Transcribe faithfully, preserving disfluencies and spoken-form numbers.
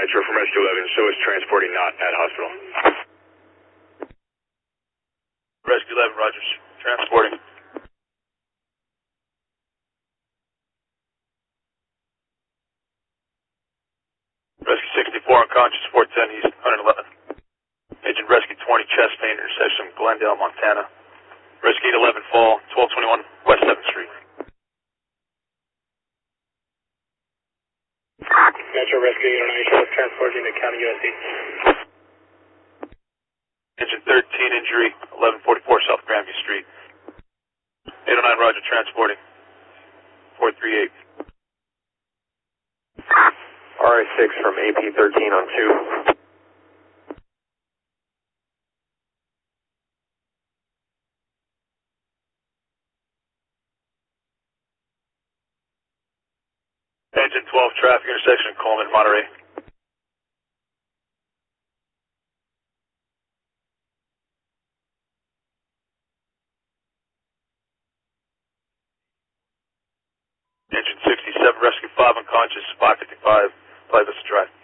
Metro from Rescue eleven, so is transporting, not at hospital. Rescue eleven, Rogers. Transporting. Rescue sixty-four unconscious, four ten East, one eleven. Agent Rescue twenty, chest pain, intersection, Glendale, Montana. Rescue eight eleven, fall, twelve twenty-one, West seventh Street. Metro Rescue eight oh nine, show us transporting to County U S D. Engine thirteen, injury, eleven forty-four South Grandview Street. eight oh nine, Roger, transporting. four three eight. R I six from A P thirteen on two. Engine twelve, traffic intersection, Coleman, Monterey. Engine sixty-seven, rescue five unconscious, five fifty-five, Play Vista Drive.